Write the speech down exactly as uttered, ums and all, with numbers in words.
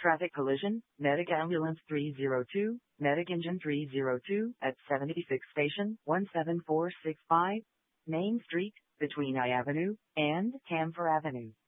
Traffic collision, Medic Ambulance three zero two, Medic Engine three zero two at seventy-six Station one seven four six five, Main Street, between I Avenue and Camphor Avenue.